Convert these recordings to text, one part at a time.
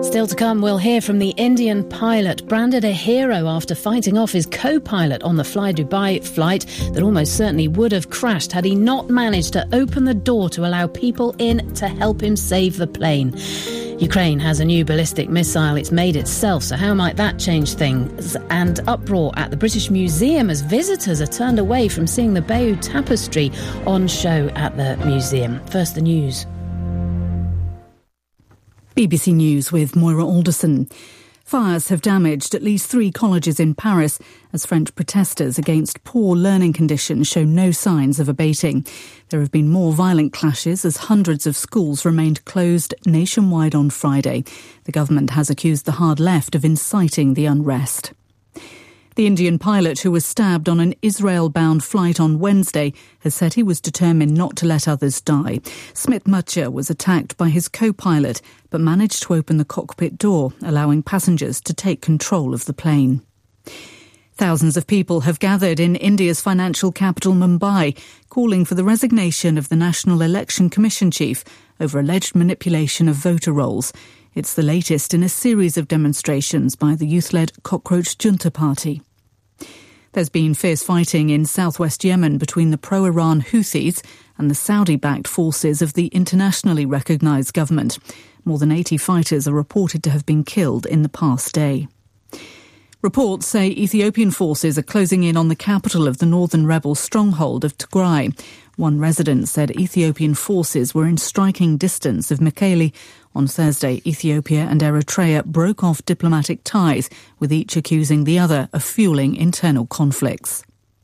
Still to come, we'll hear from the Indian pilot branded a hero after fighting off his co-pilot on the Fly Dubai flight that almost certainly would have crashed had he not managed to open the door to allow people in to help him save the plane. Ukraine has a new ballistic missile it's made itself, so how might that change things? And uproar at the British Museum as visitors are turned away from seeing the Bayeux Tapestry on show at the museum. First, the news. BBC News with Moira Alderson. Fires have damaged at least 3 colleges in Paris as French protesters against poor learning conditions show no signs of abating. There have been more violent clashes as hundreds of schools remained closed nationwide on Friday. The government has accused the hard left of inciting the unrest. The Indian pilot who was stabbed on an Israel-bound flight on Wednesday has said he was determined not to let others die. Smit Mutcher was attacked by his co-pilot but managed to open the cockpit door, allowing passengers to take control of the plane. Thousands of people have gathered in India's financial capital Mumbai, calling for the resignation of the National Election Commission chief over alleged manipulation of voter rolls. It's the latest in a series of demonstrations by the youth-led Cockroach Junta Party. There's been fierce fighting in southwest Yemen between the pro-Iran Houthis and the Saudi-backed forces of the internationally recognised government. More than 80 fighters are reported to have been killed in the past day. Reports say Ethiopian forces are closing in on the capital of the northern rebel stronghold of Tigray. One resident said Ethiopian forces were in striking distance of Mekelle. On Thursday, Ethiopia and Eritrea broke off diplomatic ties, with each accusing the other of fueling internal conflicts.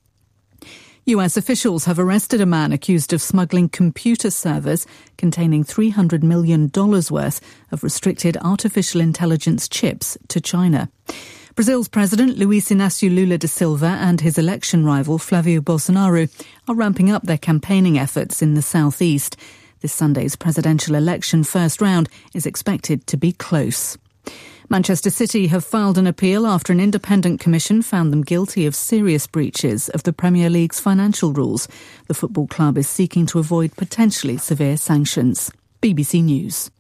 US officials have arrested a man accused of smuggling computer servers containing $300 million worth of restricted artificial intelligence chips to China. Brazil's President Luiz Inácio Lula da Silva and his election rival Flávio Bolsonaro are ramping up their campaigning efforts in the southeast. This Sunday's presidential election first round is expected to be close. Manchester City have filed an appeal after an independent commission found them guilty of serious breaches of the Premier League's financial rules. The football club is seeking to avoid potentially severe sanctions. BBC News.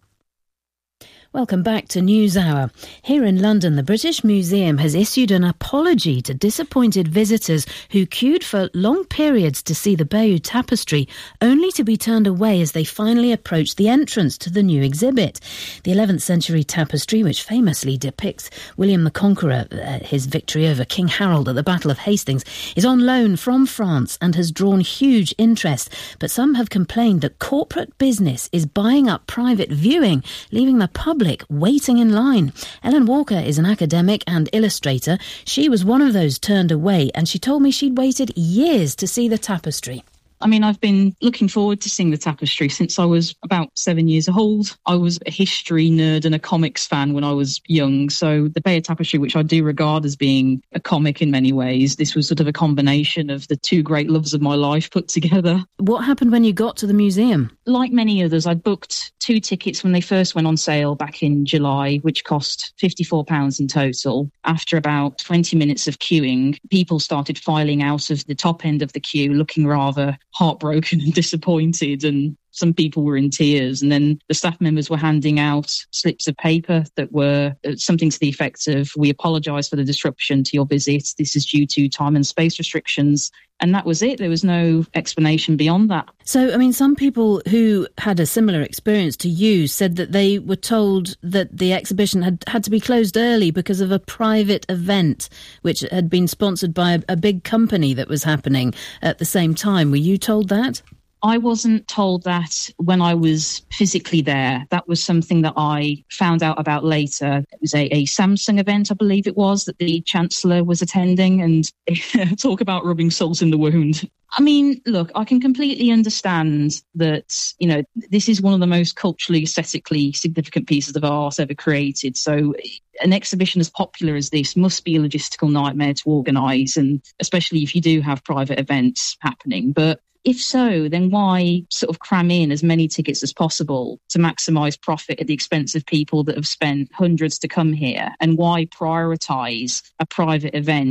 Welcome back to NewsHour. Here in London, the British Museum has issued an apology to disappointed visitors who queued for long periods to see the Bayeux Tapestry, only to be turned away as they finally approached the entrance to the new exhibit. The 11th century tapestry, which famously depicts William the Conqueror, his victory over King Harold at the Battle of Hastings, is on loan from France and has drawn huge interest. But some have complained that corporate business is buying up private viewing, leaving the public waiting in line. Ellen Walker is an academic and illustrator. She was one of those turned away, and she told me she'd waited years to see the tapestry. I mean, I've been looking forward to seeing the tapestry since I was about 7 years old. I was a history nerd and a comics fan when I was young. So the Bayeux Tapestry, which I do regard as being a comic in many ways, this was sort of a combination of the two great loves of my life put together. What happened when you got to the museum? Like many others, I booked 2 tickets when they first went on sale back in July, which cost £54 in total. After about 20 minutes of queuing, people started filing out of the top end of the queue, looking rather heartbroken and disappointed, and some people were in tears. And then the staff members were handing out slips of paper that were something to the effect of, "We apologise for the disruption to your visit. This is due to time and space restrictions." And that was it. There was no explanation beyond that. So, I mean, some people who had a similar experience to you said that they were told that the exhibition had to be closed early because of a private event which had been sponsored by a big company that was happening at the same time. Were you told that? I wasn't told that when I was physically there. That was something that I found out about later. It was a Samsung event, I believe it was, that the Chancellor was attending, and talk about rubbing salt in the wound. I mean, look, I can completely understand that, you know, this is one of the most culturally, aesthetically significant pieces of art ever created. So an exhibition as popular as this must be a logistical nightmare to organise, and especially if you do have private events happening. But if so, then why sort of cram in as many tickets as possible to maximise profit at the expense of people that have spent hundreds to come here? And why prioritise a private event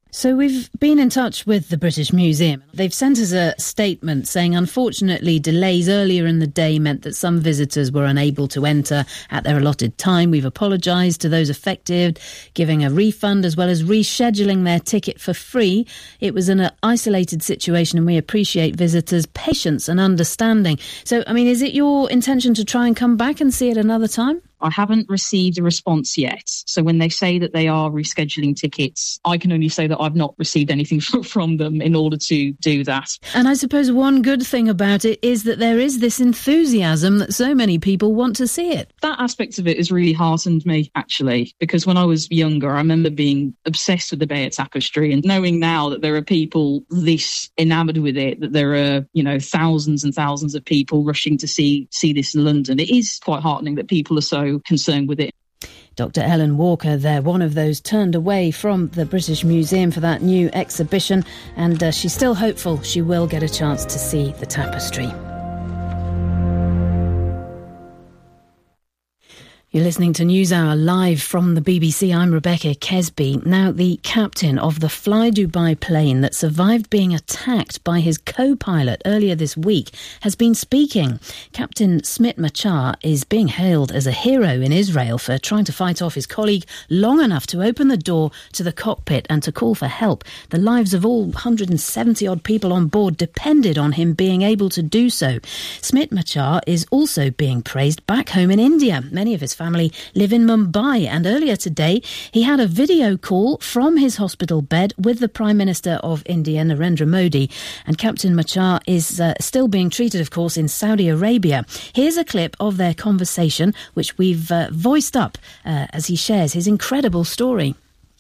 So we've been in touch with the British Museum. They've sent us a statement saying, unfortunately, delays earlier in the day meant that some visitors were unable to enter at their allotted time. We've apologised to those affected, giving a refund as well as rescheduling their ticket for free. It was an isolated situation and we appreciate visitors' patience and understanding. So, I mean, is it your intention to try and come back and see it another time? I haven't received a response yet. So when they say that they are rescheduling tickets, I can only say that I've not received anything from them in order to do that. And I suppose one good thing about it is that there is this enthusiasm that so many people want to see it. That aspect of it has really heartened me, actually, because when I was younger, I remember being obsessed with the Bayeux Tapestry and knowing now that there are people this enamoured with it, that there are, thousands and thousands of people rushing to see this in London. It is quite heartening that people are so concerned with it. Dr. Ellen Walker there, one of those turned away from the British Museum for that new exhibition, and she's still hopeful she will get a chance to see the tapestry. You're listening to NewsHour live from the BBC. I'm Rebecca Kesby. Now, the captain of the Fly Dubai plane that survived being attacked by his co-pilot earlier this week has been speaking. Captain Smit Machar is being hailed as a hero in Israel for trying to fight off his colleague long enough to open the door to the cockpit and to call for help. The lives of all 170-odd people on board depended on him being able to do so. Smit Machar is also being praised back home in India. Many of his family live in Mumbai, and earlier today he had a video call from his hospital bed with the Prime Minister of India, Narendra Modi, and Captain Machar is still being treated, of course, in Saudi Arabia. Here's a clip of their conversation, which we've voiced up as he shares his incredible story.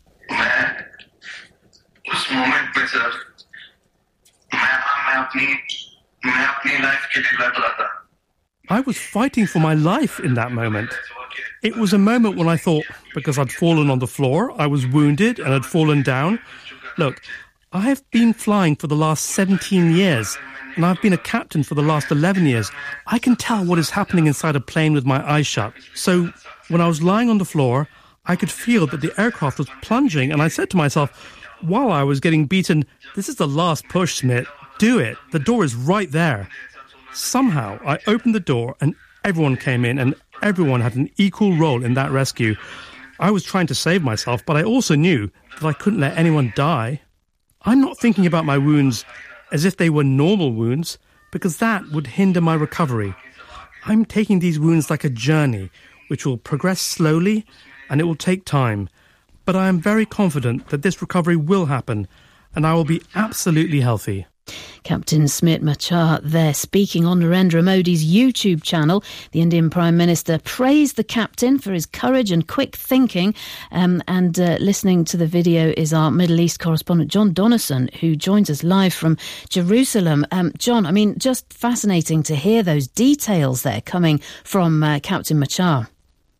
I was fighting for my life in that moment. It was a moment when I thought, because I'd fallen on the floor, I was wounded and had fallen down. Look, I have been flying for the last 17 years, and I've been a captain for the last 11 years. I can tell what is happening inside a plane with my eyes shut. So when I was lying on the floor, I could feel that the aircraft was plunging, and I said to myself, while I was getting beaten, this is the last push, Smit. Do it. The door is right there. Somehow, I opened the door and everyone came in and everyone had an equal role in that rescue. I was trying to save myself, but I also knew that I couldn't let anyone die. I'm not thinking about my wounds as if they were normal wounds, because that would hinder my recovery. I'm taking these wounds like a journey, which will progress slowly and it will take time. But I am very confident that this recovery will happen and I will be absolutely healthy. Captain Smit Machar there speaking on Narendra Modi's YouTube channel. The Indian Prime Minister praised the captain for his courage and quick thinking. Listening to the video is our Middle East correspondent John Donnison, who joins us live from Jerusalem. John, I mean, just fascinating to hear those details there coming from Captain Machar.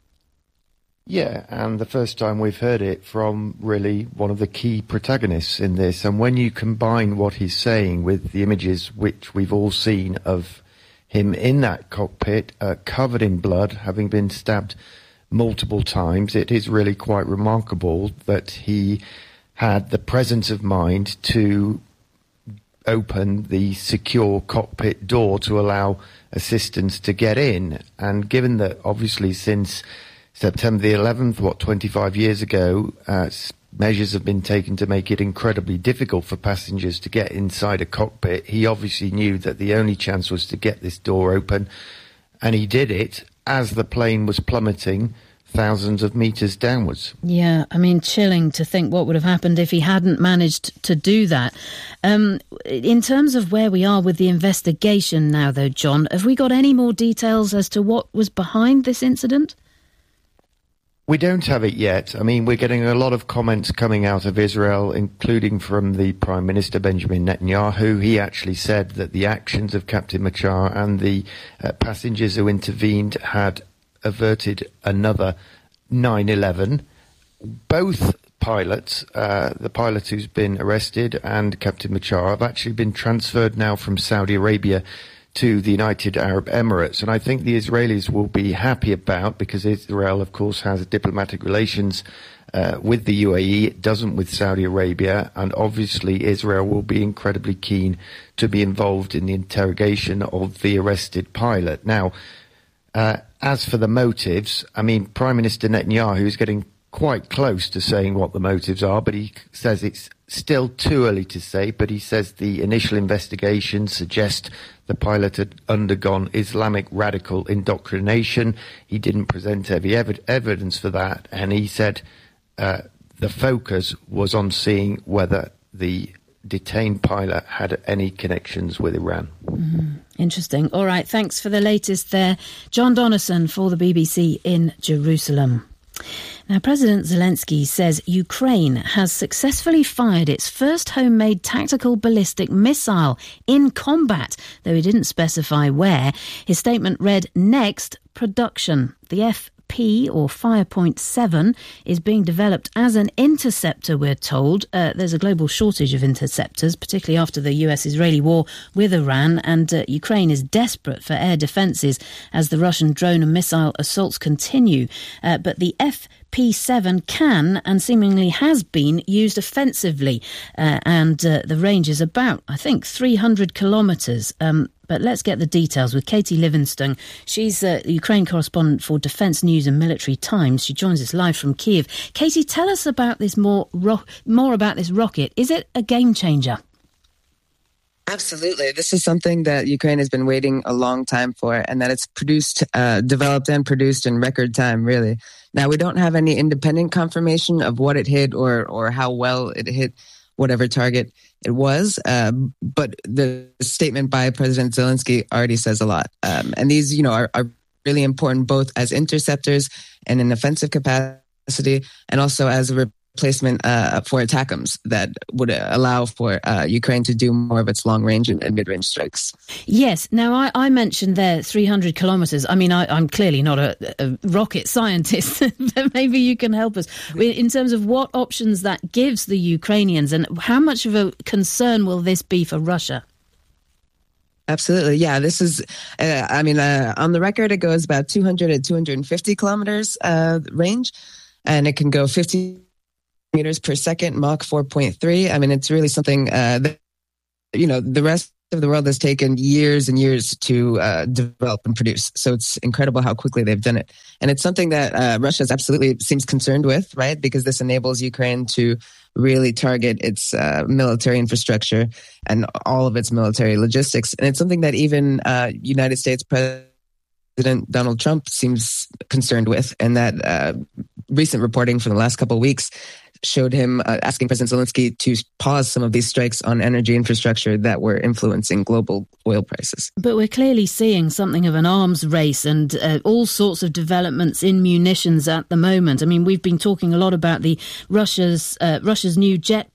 Yeah, and the first time we've heard it from really one of the key protagonists in this. And when you combine what he's saying with the images which we've all seen of him in that cockpit, covered in blood, having been stabbed multiple times, it is really quite remarkable that he had the presence of mind to open the secure cockpit door to allow assistance to get in. And given that obviously since September the 11th, 25 years ago, measures have been taken to make it incredibly difficult for passengers to get inside a cockpit. He obviously knew that the only chance was to get this door open, and he did it as the plane was plummeting thousands of metres downwards. Yeah, I mean, chilling to think what would have happened if he hadn't managed to do that. In terms of where we are with the investigation now, though, John, have we got any more details as to what was behind this incident? We don't have it yet. I mean, we're getting a lot of comments coming out of Israel, including from the Prime Minister Benjamin Netanyahu. He actually said that the actions of Captain Machar and the passengers who intervened had averted another 9/11. Both pilots, the pilot who's been arrested and Captain Machar, have actually been transferred now from Saudi Arabia to the United Arab Emirates. And I think the Israelis will be happy about, because Israel, of course, has diplomatic relations with the UAE. It doesn't with Saudi Arabia. And obviously Israel will be incredibly keen to be involved in the interrogation of the arrested pilot. Now, as for the motives, I mean, Prime Minister Netanyahu is getting quite close to saying what the motives are, but he says it's still too early to say. But he says the initial investigations suggest the pilot had undergone Islamic radical indoctrination. He didn't present any evidence for that, and he said the focus was on seeing whether the detained pilot had any connections with Iran. Interesting. All right, thanks for the latest there. John Donnison for the BBC in Jerusalem. Now, President Zelensky says Ukraine has successfully fired its first homemade tactical ballistic missile in combat, though he didn't specify where. His statement read, "Next, production. The FP, or Firepoint 7, is being developed as an interceptor, we're told. There's a global shortage of interceptors, particularly after the US-Israeli war with Iran, and Ukraine is desperate for air defences as the Russian drone and missile assaults continue. But the FP7 can, and seemingly has been, used offensively, and the range is about, I think, 300 kilometres. But let's get the details with Katie Livingstone. She's the Ukraine correspondent for Defence News and Military Times. She joins us live from Kiev. Katie, tell us about this more about this rocket. Is it a game changer? Absolutely. This is something that Ukraine has been waiting a long time for, and that it's developed and produced in record time, really. Now, we don't have any independent confirmation of what it hit or how well it hit whatever target it was, but the statement by President Zelensky already says a lot. And these, are really important both as interceptors and in offensive capacity, and also as a replacement for ATACMS that would allow for Ukraine to do more of its long-range and mid-range strikes. Yes. Now, I mentioned there 300 kilometres. I mean, I'm clearly not a rocket scientist, but maybe you can help us in terms of what options that gives the Ukrainians, and how much of a concern will this be for Russia? Absolutely. Yeah, this is, on the record, it goes about 200 to 250 kilometers range, and it can go 50 meters per second, Mach 4.3. I mean, it's really something that, the rest of the world has taken years and years to develop and produce. So it's incredible how quickly they've done it. And it's something that Russia absolutely seems concerned with, right? Because this enables Ukraine to really target its military infrastructure and all of its military logistics. And it's something that even United States President Donald Trump seems concerned with, and that recent reporting from the last couple of weeks showed him asking President Zelensky to pause some of these strikes on energy infrastructure that were influencing global oil prices. But we're clearly seeing something of an arms race and all sorts of developments in munitions at the moment. I mean, we've been talking a lot about Russia's new jet